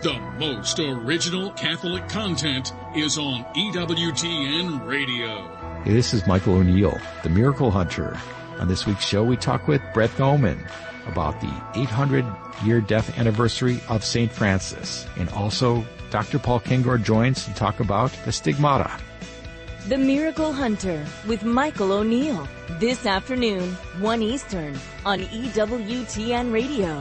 The most original Catholic content is on EWTN Radio. Hey, this is Michael O'Neill, the Miracle Hunter. On this week's show, we talk with Brett Thoman about the 800-year death anniversary of St. Francis. And also, Dr. Paul Kengor joins to talk about the stigmata. The Miracle Hunter with Michael O'Neill. This afternoon, 1 Eastern, on EWTN Radio.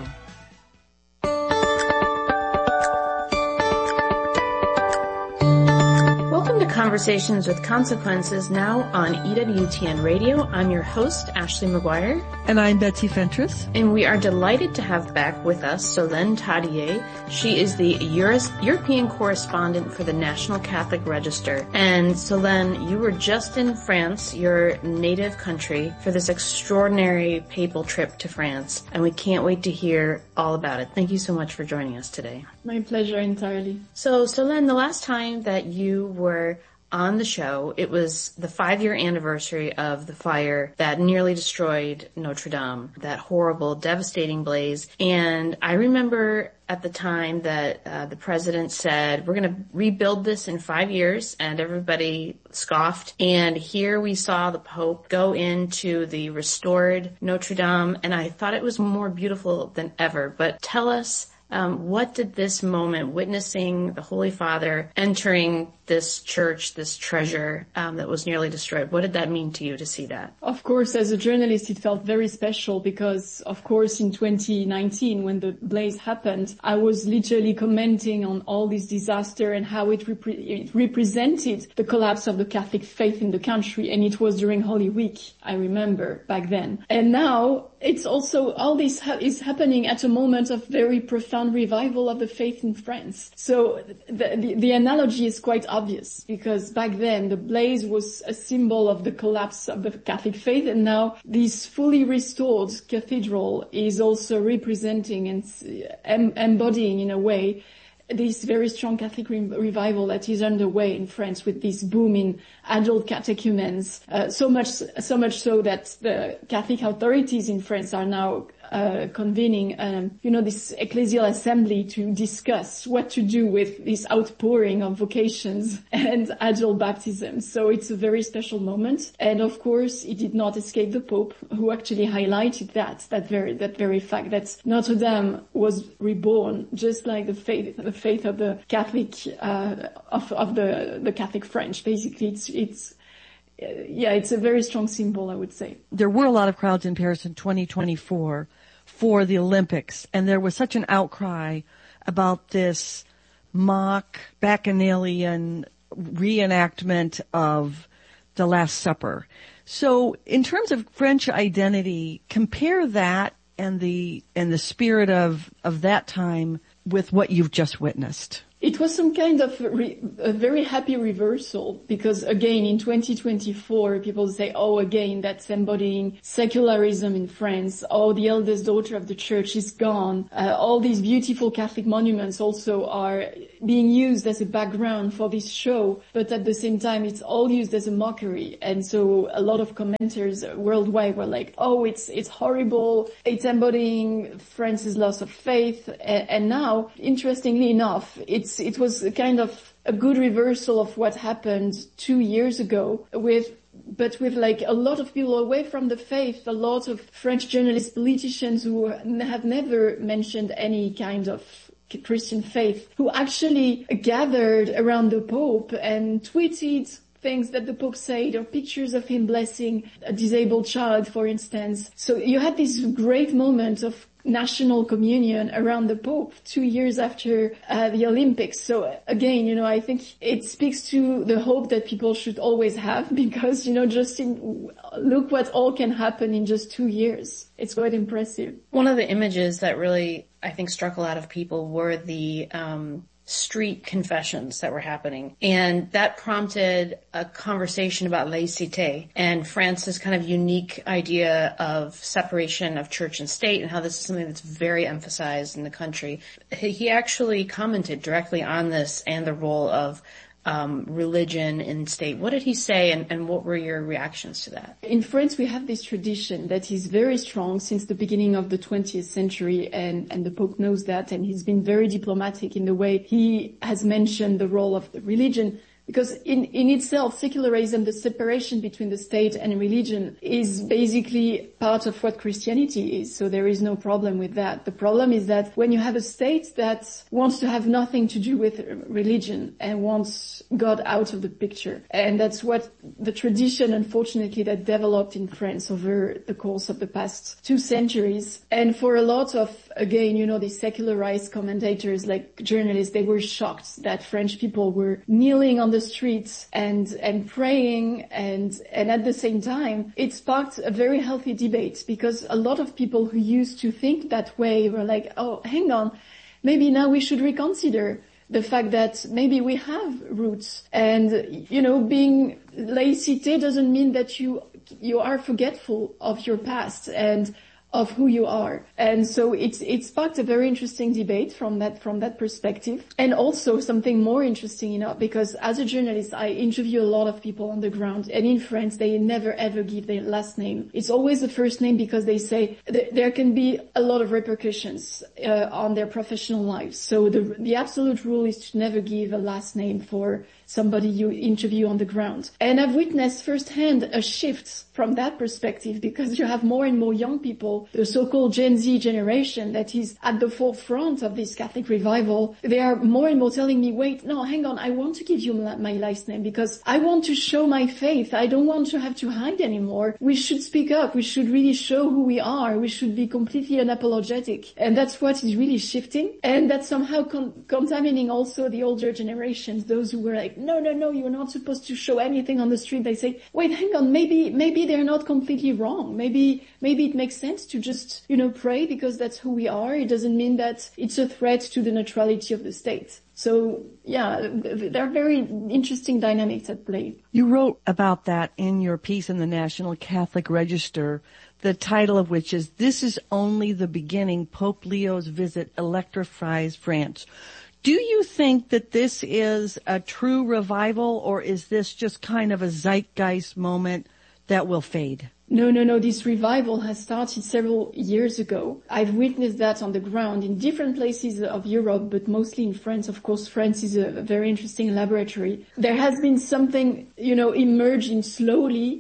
Conversations with Consequences now on EWTN Radio. I'm your host, Ashley McGuire. And I'm Betsy Fentress. And we are delighted to have back with us Solène Tadier. She is the European correspondent for the National Catholic Register. And Solène, you were just in France, your native country, for this extraordinary papal trip to France. And we can't wait to hear all about it. Thank you so much for joining us today. My pleasure entirely. So, Solène, the last time that you were on the show, it was the 5-year anniversary of the fire that nearly destroyed Notre Dame, that horrible, devastating blaze. And I remember at the time that the president said, we're going to rebuild this in 5 years, and everybody scoffed. And here we saw the Pope go into the restored Notre Dame, and I thought it was more beautiful than ever. But tell us, what did this moment, witnessing the Holy Father entering this church, this treasure that was nearly destroyed, what did that mean to you to see that? Of course, as a journalist, it felt very special because, of course, in 2019, when the blaze happened, I was literally commenting on all this disaster and how it represented the collapse of the Catholic faith in the country. And it was during Holy Week, I remember, back then. And now, it's also, all this is happening at a moment of very profound revival of the faith in France. So the analogy is quite obvious, because back then the blaze was a symbol of the collapse of the Catholic faith, and now this fully restored cathedral is also representing and embodying in a way this very strong Catholic revival that is underway in France with this boom in adult catechumens, so much so that the Catholic authorities in France are now convening, this ecclesial assembly to discuss what to do with this outpouring of vocations and adult baptism. So it's a very special moment. And of course, it did not escape the Pope, who actually highlighted that very fact that Notre Dame was reborn, just like the faith of the Catholic, of the Catholic French. Basically, it's a very strong symbol, I would say. There were a lot of crowds in Paris in 2024 for the Olympics, and there was such an outcry about this mock bacchanalian reenactment of the Last Supper. So in terms of French identity, compare that and the spirit of that time with what you've just witnessed. It was some kind of a very happy reversal, because again, in 2024, people say, oh, again, that's embodying secularism in France. Oh, the eldest daughter of the church is gone. All these beautiful Catholic monuments also are being used as a background for this show, but at the same time, it's all used as a mockery. And so a lot of commenters worldwide were like, oh, it's horrible. It's embodying France's loss of faith. And now, interestingly enough, it was a kind of a good reversal of what happened 2 years ago but with like a lot of people away from the faith, a lot of French journalists, politicians who have never mentioned any kind of Christian faith, who actually gathered around the Pope and tweeted things that the Pope said, or pictures of him blessing a disabled child, for instance. So you had this great moment of national communion around the Pope 2 years after the Olympics. So again, I think it speaks to the hope that people should always have, because, look what all can happen in just 2 years. It's quite impressive. One of the images that really, I think, struck a lot of people were the street confessions that were happening. And that prompted a conversation about laïcité and France's kind of unique idea of separation of church and state, and how this is something that's very emphasized in the country. He actually commented directly on this and the role of religion and state. What did he say, and what were your reactions to that? In France, we have this tradition that is very strong since the beginning of the 20th century, and the Pope knows that, and he's been very diplomatic in the way he has mentioned the role of the religion. Because in itself, secularism, the separation between the state and religion, is basically part of what Christianity is. So there is no problem with that. The problem is that when you have a state that wants to have nothing to do with religion and wants God out of the picture. And that's what the tradition, unfortunately, that developed in France over the course of the past 2 centuries. And for a lot of, again, the secularized commentators, like journalists, they were shocked that French people were kneeling on the streets and praying, and at the same time it sparked a very healthy debate, because a lot of people who used to think that way were like, oh, hang on, maybe now we should reconsider the fact that maybe we have roots, and being laïcité doesn't mean that you are forgetful of your past and of who you are. And so it sparked a very interesting debate from that perspective. And also something more interesting, because as a journalist, I interview a lot of people on the ground, and in France, they never ever give their last name. It's always the first name, because they say there can be a lot of repercussions on their professional lives. So the absolute rule is to never give a last name for somebody you interview on the ground. And I've witnessed firsthand a shift from that perspective, because you have more and more young people, the so-called Gen Z generation that is at the forefront of this Catholic revival. They are more and more telling me, wait, no, hang on, I want to give you my last name because I want to show my faith. I don't want to have to hide anymore. We should speak up. We should really show who we are. We should be completely unapologetic. And that's what is really shifting. And that's somehow contaminating also the older generations, those who were like, no, you're not supposed to show anything on the street. They say, wait, hang on, maybe they're not completely wrong. Maybe it makes sense to just, pray because that's who we are. It doesn't mean that it's a threat to the neutrality of the state. So, yeah, there are very interesting dynamics at play. You wrote about that in your piece in the National Catholic Register, the title of which is, "This is Only the Beginning, Pope Leo's Visit Electrifies France." Do you think that this is a true revival, or is this just kind of a zeitgeist moment that will fade? No. This revival has started several years ago. I've witnessed that on the ground in different places of Europe, but mostly in France. Of course, France is a very interesting laboratory. There has been something, emerging slowly.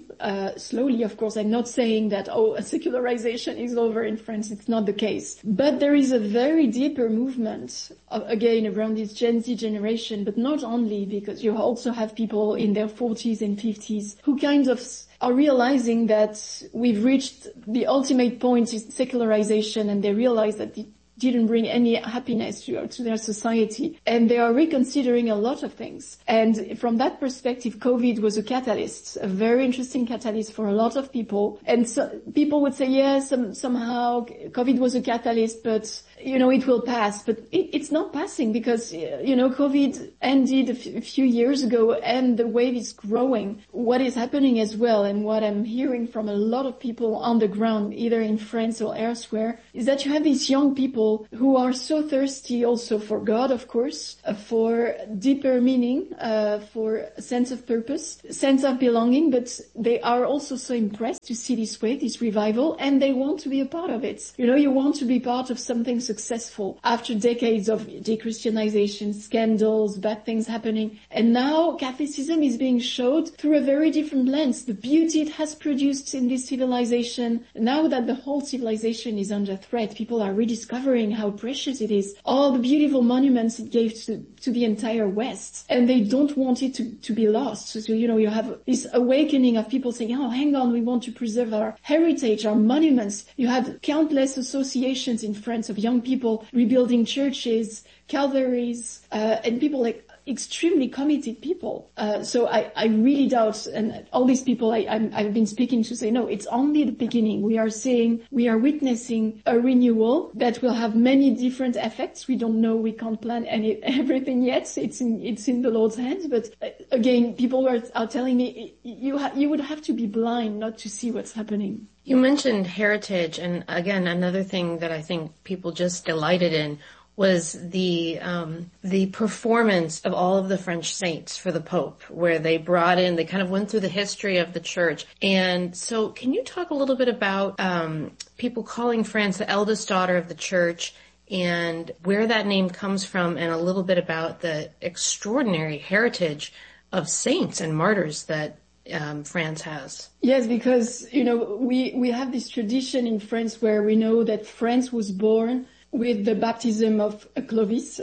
Of course, I'm not saying that, secularization is over in France. It's not the case. But there is a very deeper movement, again, around this Gen Z generation, but not only, because you also have people in their 40s and 50s who kind of are realizing that we've reached the ultimate point in secularization, and they realize that it didn't bring any happiness to their society, and they are reconsidering a lot of things. And from that perspective, COVID was a catalyst, a very interesting catalyst for a lot of people. And so people would say, yes, somehow COVID was a catalyst, but it will pass. But it's not passing, because COVID ended a few years ago, and the wave is growing. What is happening as well, and what I'm hearing from a lot of people on the ground, either in France or elsewhere, is that you have these young people who are so thirsty also for God, of course, for deeper meaning, for a sense of purpose, sense of belonging, but they are also so impressed to see this wave, this revival, and they want to be a part of it. You want to be part of something successful after decades of dechristianization, scandals, bad things happening. And now Catholicism is being showed through a very different lens. The beauty it has produced in this civilization. Now that the whole civilization is under threat, people are rediscovering how precious it is, all the beautiful monuments it gave to the entire West, and they don't want it to be lost. So you have this awakening of people saying, oh, hang on, we want to preserve our heritage, our monuments. You have countless associations in France of young people rebuilding churches, calvaries, and people like extremely committed people. So I really doubt, and all these people I've been speaking to say, no, it's only the beginning. We are witnessing a renewal that will have many different effects. We don't know, we can't plan everything yet. It's in the Lord's hands. But again, people are telling me, you would have to be blind not to see what's happening. You mentioned heritage, and again, another thing that I think people just delighted in was the performance of all of the French saints for the Pope, where they kind of went through the history of the church. And so can you talk a little bit about people calling France the eldest daughter of the church, and where that name comes from, and a little bit about the extraordinary heritage of saints and martyrs that France has? Yes, because, we have this tradition in France where we know that France was born with the baptism of Clovis,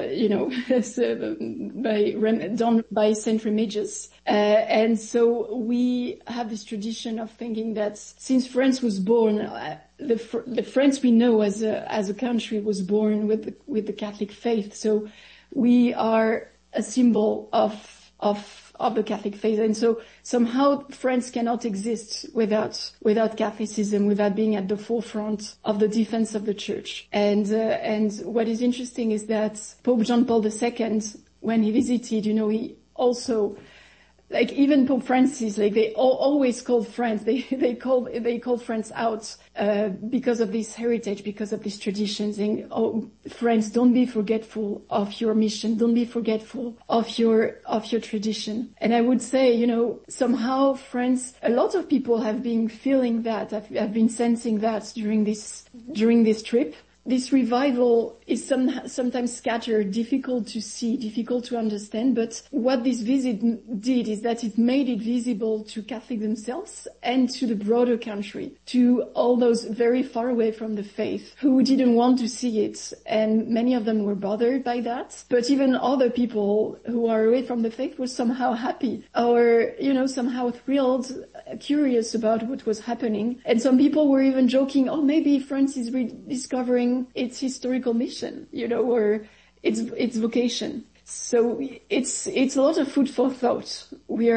done by Saint Remigius. And so we have this tradition of thinking that since France was born, the France we know as a country was born with the Catholic faith. So we are a symbol of the Catholic faith. And so somehow France cannot exist without Catholicism, without being at the forefront of the defense of the church. And what is interesting is that Pope John Paul II, when he visited, he also, even Pope Francis, they always called France, they called France out, because of this heritage, because of this tradition, saying, oh, France, don't be forgetful of your mission, don't be forgetful of your tradition. And I would say, somehow France, a lot of people have been feeling that, have been sensing that during this trip. This revival is sometimes scattered, difficult to see, difficult to understand, but what this visit did is that it made it visible to Catholics themselves and to the broader country, to all those very far away from the faith who didn't want to see it, and many of them were bothered by that. But even other people who are away from the faith were somehow happy or, somehow thrilled, curious about what was happening. And some people were even joking, oh, maybe France is rediscovering its historical mission, or its vocation. So it's a lot of food for thought.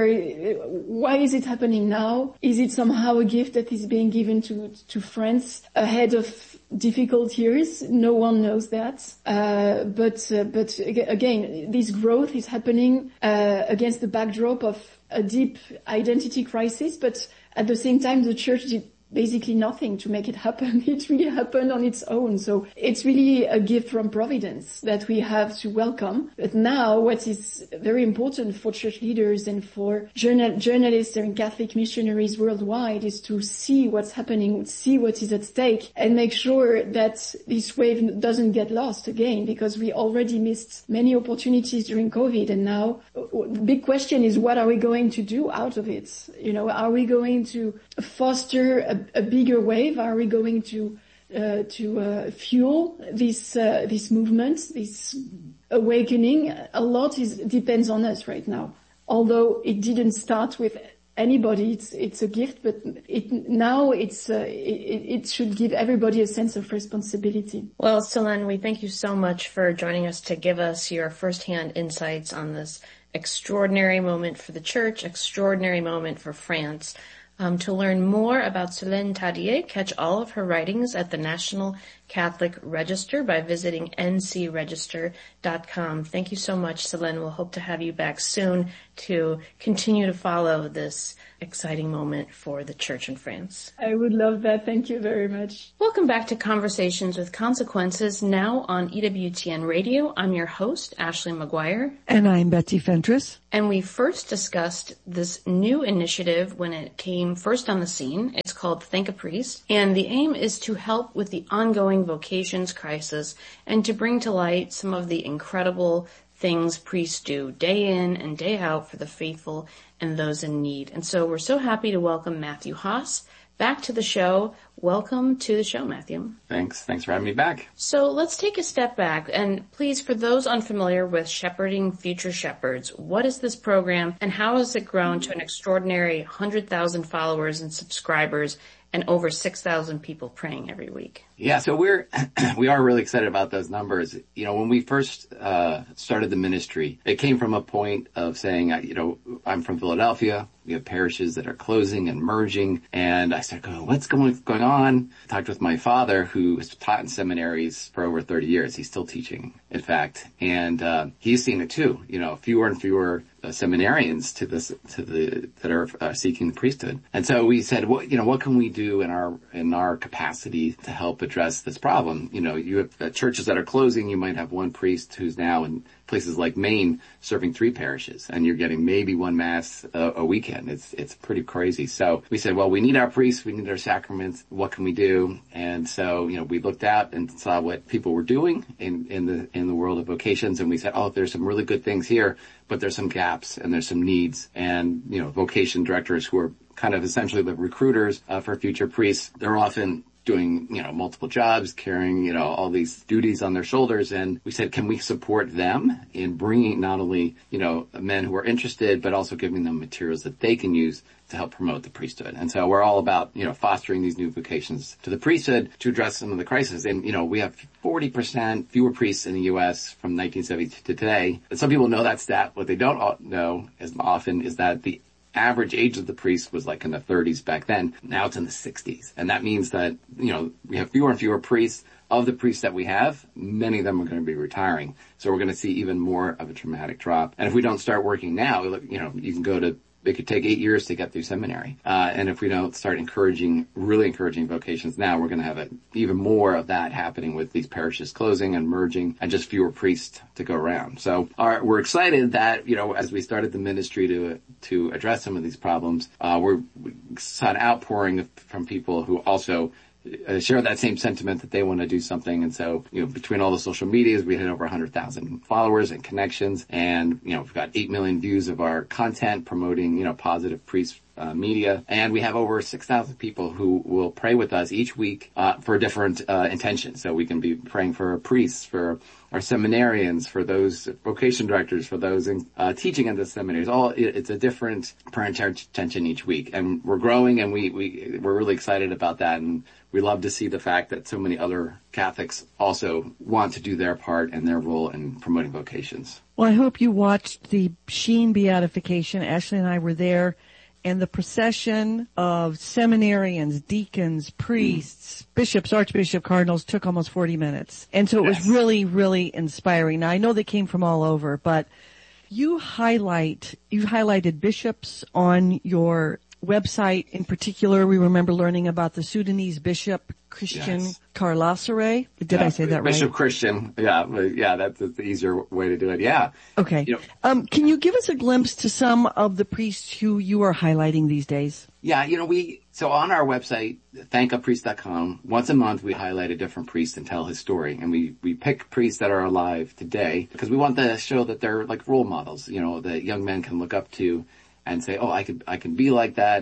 Why is it happening now? Is it somehow a gift that is being given to France ahead of difficult years? No one knows that. But again, this growth is happening against the backdrop of a deep identity crisis, but at the same time, the church did basically nothing to make it happen. It really happened on its own. So it's really a gift from Providence that we have to welcome. But now what is very important for church leaders and for journalists and Catholic missionaries worldwide is to see what's happening, see what is at stake, and make sure that this wave doesn't get lost again, because we already missed many opportunities during COVID. And now the big question is, what are we going to do out of it? Are we going to foster a bigger wave? Are we going to fuel this movement, this awakening? A lot depends on us right now. Although it didn't start with anybody, it's a gift, but it should give everybody a sense of responsibility. Well, Célène, we thank you so much for joining us to give us your firsthand insights on this extraordinary moment for the church, extraordinary moment for France. To learn more about Célène Tadier, catch all of her writings at the National Catholic Register by visiting ncregister.com. Thank you so much, Célène. We'll hope to have you back soon to continue to follow this exciting moment for the church in France. I would love that. Thank you very much. Welcome back to Conversations with Consequences, now on EWTN Radio. I'm your host, Ashley McGuire. And I'm Betsy Fentress. And we first discussed this new initiative when it came first on the scene. It's called Think a Priest. And the aim is to help with the ongoing vocations crisis and to bring to light some of the incredible things priests do day in and day out for the faithful and those in need. And so we're so happy to welcome Matthew Haas back to the show. Welcome to the show, Matthew. Thanks for having me back. So let's take a step back, and please, for those unfamiliar with Shepherding Future Shepherds, what is this program and how has it grown to an extraordinary 100,000 followers and subscribers and over 6,000 people praying every week? Yeah, so we are really excited about those numbers. When we first started the ministry, it came from a point of saying, I'm from Philadelphia. We have parishes that are closing and merging. And I started going, what's going on? I talked with my father, who has taught in seminaries for over 30 years. He's still teaching, in fact. And he's seen it too. Fewer and fewer seminarians that are seeking the priesthood. And so we said, what can we do in our capacity to help address this problem? You have churches that are closing. You might have one priest who's now in places like Maine serving 3 parishes, and you're getting maybe one mass a weekend. It's pretty crazy. So we said, well, we need our priests, we need our sacraments. What can we do? And so, we looked out and saw what people were doing in the world of vocations, and we said, there's some really good things here, but there's some gaps and there's some needs. And, vocation directors who are kind of essentially the recruiters for future priests, they're often doing, multiple jobs, carrying, all these duties on their shoulders. And we said, can we support them in bringing not only, men who are interested, but also giving them materials that they can use to help promote the priesthood. And so we're all about, fostering these new vocations to the priesthood to address some of the crises. And, we have 40% fewer priests in the U.S. from 1970 to today. And some people know that stat. What they don't know as often is that the average age of the priest was like in the 30s back then. Now it's in the 60s. And that means that, we have fewer and fewer priests. Of the priests that we have, many of them are going to be retiring. So we're going to see even more of a dramatic drop. And if we don't start working now, it could take 8 years to get through seminary. And if we don't start really encouraging vocations now, we're going to have even more of that happening with these parishes closing and merging and just fewer priests to go around. So we're excited that, as we started the ministry to address some of these problems, we saw an outpouring from people who also share that same sentiment that they want to do something. And so, between all the social medias, we had over 100,000 followers and connections. And, we've got 8 million views of our content promoting, positive priest media. And we have over 6,000 people who will pray with us each week for different intentions. So we can be praying for priests, for our seminarians, for those vocation directors, for those teaching in the seminaries. It's a different prayer intention each week. And we're growing, and we're really excited about that. And we love to see the fact that so many other Catholics also want to do their part and their role in promoting vocations. Well, I hope you watched the Sheen beatification. Ashley and I were there, and the procession of seminarians, deacons, priests, bishops, archbishop, cardinals took almost 40 minutes. And so it was really, really inspiring. Now, I know they came from all over, but you highlighted bishops on your website. In particular, we remember learning about the Sudanese bishop, Christian Karlasare. Did I say that right? Bishop Christian. Yeah, that's the easier way to do it. Yeah. Okay. Can you give us a glimpse to some of the priests who you are highlighting these days? Yeah, so on our website, thankapriest.com, once a month we highlight a different priest and tell his story. And we pick priests that are alive today because we want to show that they're like role models, that young men can look up to and say, I can be like that.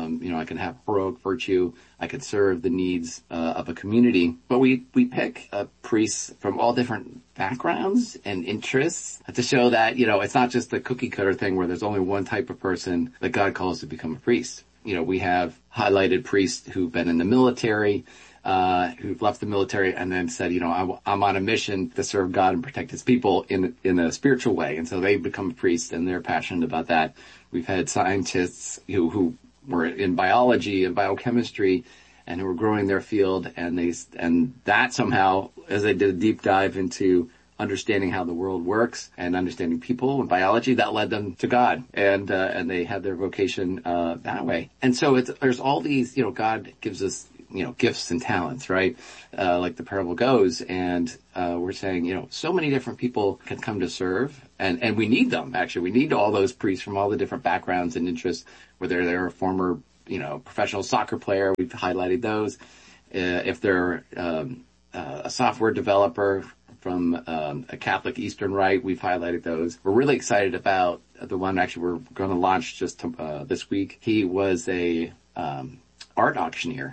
I can have heroic virtue. I could serve the needs of a community. But we pick priests from all different backgrounds and interests to show that, it's not just the cookie cutter thing where there's only one type of person that God calls to become a priest. We have highlighted priests who've been in the military, who've left the military and then said, I'm on a mission to serve God and protect his people in a spiritual way. And so they become a priest and they're passionate about that. We've had scientists who were in biology and biochemistry and who were growing their field, and that somehow, as they did a deep dive into understanding how the world works and understanding people and biology, that led them to God, and they had their vocation that way. And so there's all these, God gives us gifts and talents, right? Like the parable goes, and we're saying, so many different people can come to serve, and we need them, actually. We need all those priests from all the different backgrounds and interests, whether they're a former, professional soccer player, we've highlighted those. If they're a software developer from a Catholic Eastern Rite, we've highlighted those. We're really excited about the one actually we're going to launch just this week. He was a art auctioneer.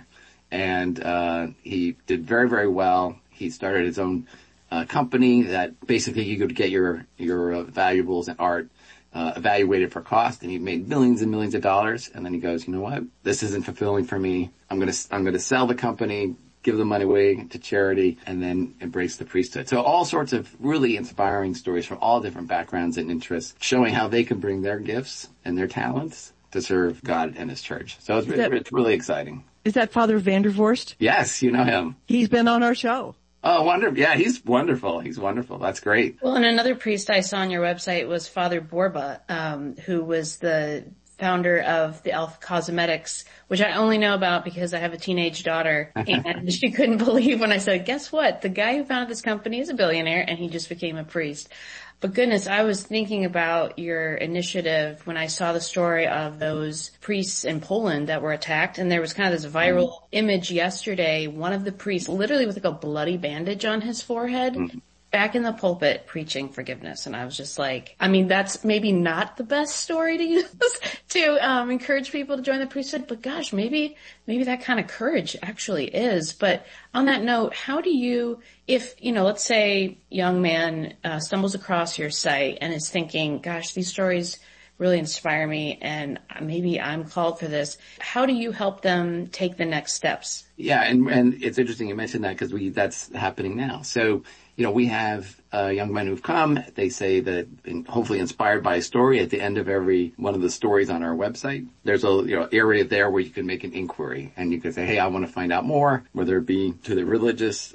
And he did very, very well. He started his own company that basically you could get your valuables and art evaluated for cost, and he made millions and millions of dollars. And then he goes, you know what? This isn't fulfilling for me. I'm gonna sell the company, give the money away to charity, and then embrace the priesthood. So all sorts of really inspiring stories from all different backgrounds and interests, showing how they can bring their gifts and their talents to serve God and his church. So it's really exciting. Is that Father Vandervorst? Yes, you know him. He's been on our show. Oh, wonderful. Yeah, he's wonderful. He's wonderful. That's great. Well, and another priest I saw on your website was Father Borba, who was the founder of the Elf Cosmetics, which I only know about because I have a teenage daughter, and she couldn't believe when I said, guess what? The guy who founded this company is a billionaire, and he just became a priest. But goodness, I was thinking about your initiative when I saw the story of those priests in Poland that were attacked, and there was kind of this viral image yesterday, one of the priests literally with like a bloody bandage on his forehead, back in the pulpit preaching forgiveness. And I was just like, I mean, that's maybe not the best story to use to encourage people to join the priesthood, but gosh, maybe that kind of courage actually is. But on that note, how do you, if, let's say young man stumbles across your site and is thinking, gosh, these stories really inspire me and maybe I'm called for this. How do you help them take the next steps? Yeah, and it's interesting you mentioned that because that's happening now. So, we have young men who've come. They say that, hopefully inspired by a story at the end of every one of the stories on our website. There's a area there where you can make an inquiry and you can say, hey, I want to find out more, whether it be to a religious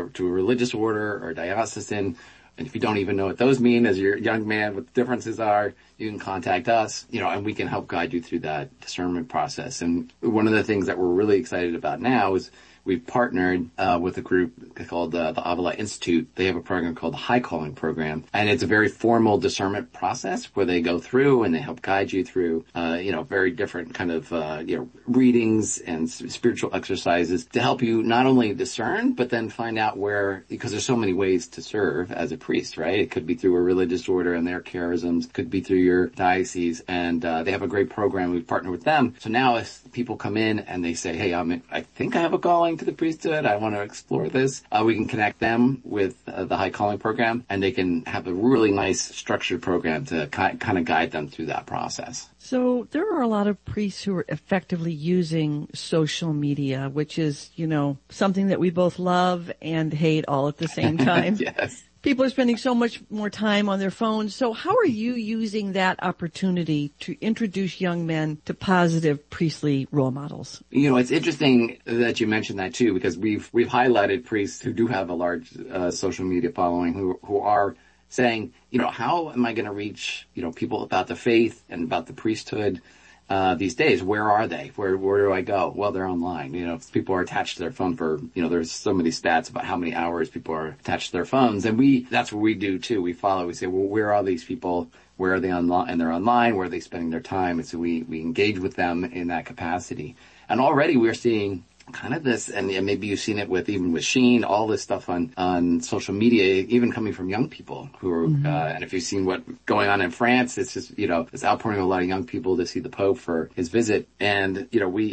order or diocesan. And if you don't even know what those mean as your young man, what the differences are, you can contact us, and we can help guide you through that discernment process. And one of the things that we're really excited about now is we've partnered with a group called the Avila Institute. They have a program called the High Calling Program, and it's a very formal discernment process where they go through and they help guide you through, very different kind of, readings and spiritual exercises to help you not only discern, but then find out because there's so many ways to serve as a priest, right? It could be through a religious order and their charisms, could be through your diocese, and they have a great program. We've partnered with them. So now if people come in and they say, hey, I think I have a calling to the priesthood, I want to explore this, we can connect them with the High Calling Program, and they can have a really nice structured program to kind of guide them through that process. So there are a lot of priests who are effectively using social media, which is, something that we both love and hate all at the same time. Yes. People are spending so much more time on their phones. So how are you using that opportunity to introduce young men to positive priestly role models? It's interesting that you mentioned that too, because we've highlighted priests who do have a large social media following who are saying, how am I going to reach, people about the faith and about the priesthood these days? Where are they? Where do I go? Well, they're online. People are attached to their phone for, there's so many stats about how many hours people are attached to their phones. And that's what we do too. We say, well, where are these people? Where are they online? And they're online. Where are they spending their time? And so we engage with them in that capacity. And already we're seeing kind of this, and maybe you've seen it even with Sheen, all this stuff on social media, even coming from young people who are, and if you've seen what's going on in France, it's just, it's outpouring a lot of young people to see the Pope for his visit. And,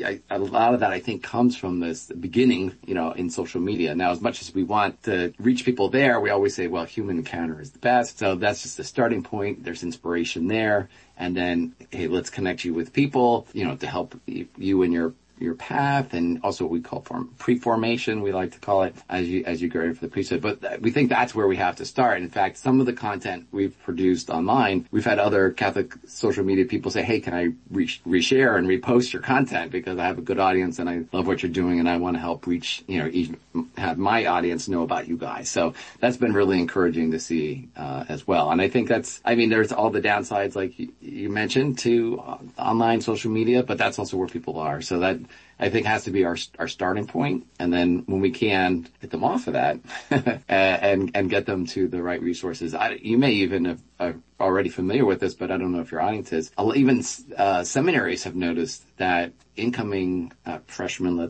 a lot of that I think comes from this beginning, in social media. Now, as much as we want to reach people there, we always say, well, human encounter is the best. So that's just the starting point. There's inspiration there. And then, hey, let's connect you with people, to help you in your path, and also what we call pre-formation, we like to call it, as you get ready for the priesthood. But we think that's where we have to start. In fact, some of the content we've produced online, we've had other Catholic social media people say, hey, can I reshare and repost your content because I have a good audience and I love what you're doing and I want to help reach, even have my audience know about you guys. So that's been really encouraging to see as well. And I think there's all the downsides like you mentioned to online social media, but that's also where people are. So that I think has to be our starting point. And then when we can get them off of that and get them to the right resources. You may even are already familiar with this, but I don't know if your audience is. Even seminaries have noticed that incoming freshmen,